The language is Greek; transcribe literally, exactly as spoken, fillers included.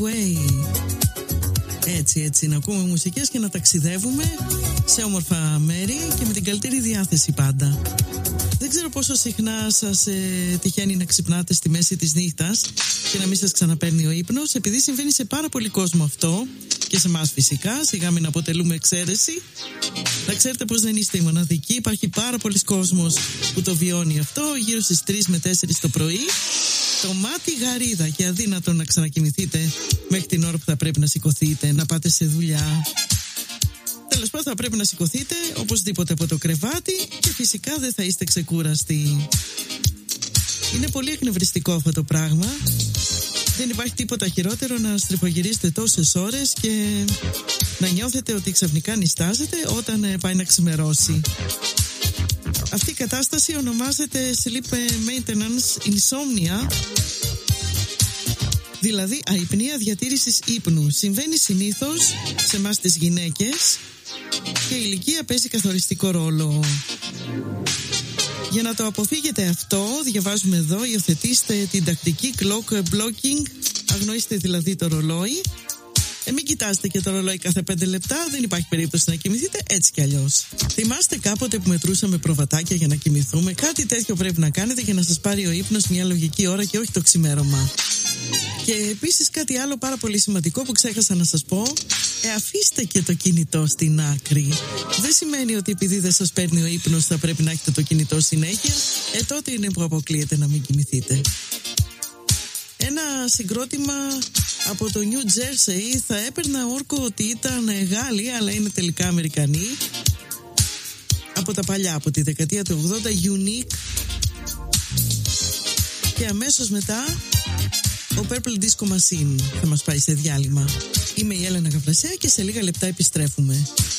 Έτσι, έτσι, να ακούμε μουσικές και να ταξιδεύουμε σε όμορφα μέρη και με την καλύτερη διάθεση πάντα. Δεν ξέρω πόσο συχνά σας ε, τυχαίνει να ξυπνάτε στη μέση της νύχτας και να μην σας ξαναπαίρνει ο ύπνος, επειδή συμβαίνει σε πάρα πολύ κόσμο αυτό και σε εμάς φυσικά, σιγά μην αποτελούμε εξαίρεση. Να ξέρετε πως δεν είστε οι μοναδικοί, υπάρχει πάρα πολλοί κόσμος που το βιώνει αυτό, γύρω στις τρεις με τέσσερις το πρωί. Το μάτι γαρίδα και αδύνατο να ξανακοιμηθείτε μέχρι την ώρα που θα πρέπει να σηκωθείτε, να πάτε σε δουλειά. Τέλος πάντων, θα πρέπει να σηκωθείτε οπωσδήποτε από το κρεβάτι και φυσικά δεν θα είστε ξεκούραστοι. Είναι πολύ εκνευριστικό αυτό το πράγμα. Δεν υπάρχει τίποτα χειρότερο να στριφογυρίσετε τόσες ώρες και να νιώθετε ότι ξαφνικά νηστάζετε όταν πάει να ξημερώσει. Αυτή η κατάσταση ονομάζεται sleep maintenance insomnia, δηλαδή αϊπνία διατήρησης ύπνου. Συμβαίνει συνήθως σε εμάς τις γυναίκες και η ηλικία παίζει καθοριστικό ρόλο. Για να το αποφύγετε αυτό, διαβάζουμε εδώ, υιοθετήστε την τακτική clock blocking, αγνοήστε δηλαδή το ρολόι. Ε, μην κοιτάστε και το ρολόι κάθε πέντε λεπτά, δεν υπάρχει περίπτωση να κοιμηθείτε έτσι κι αλλιώς. Θυμάστε κάποτε που μετρούσαμε προβατάκια για να κοιμηθούμε? Κάτι τέτοιο πρέπει να κάνετε για να σας πάρει ο ύπνος μια λογική ώρα και όχι το ξημέρωμα. Και επίσης κάτι άλλο πάρα πολύ σημαντικό που ξέχασα να σας πω, ε, αφήστε και το κινητό στην άκρη. Δεν σημαίνει ότι επειδή δεν σας παίρνει ο ύπνος θα πρέπει να έχετε το κινητό συνέχεια, ε τότε είναι που αποκλείεται να μην κοιμηθείτε. Ένα συγκρότημα από το New Jersey θα έπαιρνα όρκο ότι ήταν Γάλλοι, αλλά είναι τελικά Αμερικανοί. Από τα παλιά, από τη δεκαετία του ογδόντα, Unique. Και αμέσως μετά ο Purple Disco Machine θα μας πάει σε διάλειμμα. Είμαι η Έλενα Γαβρασέα και σε λίγα λεπτά επιστρέφουμε.